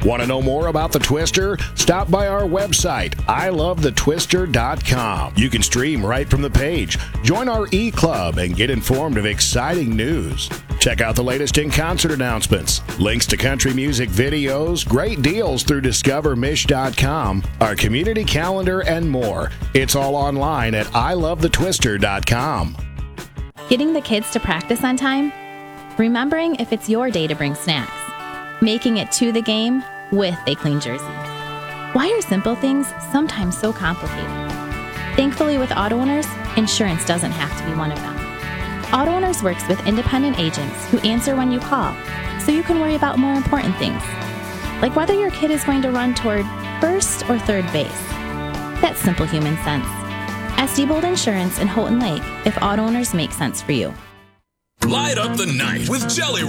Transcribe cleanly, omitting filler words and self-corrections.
Want to know more about the Twister? Stop by our website, ilovethetwister.com. You can stream right from the page. Join our e-club and get informed of exciting news. Check out the latest in-concert announcements, links to country music videos, great deals through discovermish.com, our community calendar, and more. It's all online at ilovethetwister.com. Getting the kids to practice on time? Remembering if it's your day to bring snacks? Making it to the game with a clean jersey? Why are simple things sometimes so complicated? Thankfully, with Auto Owners, insurance doesn't have to be one of them. Auto Owners works with independent agents who answer when you call, so you can worry about more important things, like whether your kid is going to run toward first or third base. That's simple human sense. SD Bold Insurance in Houghton Lake, if Auto Owners make sense for you. Light up the night with Jelly